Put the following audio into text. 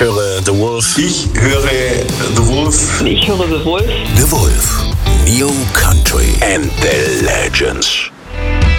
höre The Wolf. Ich höre The Wolf. Ich höre The Wolf. The Wolf. New Country And the Legends.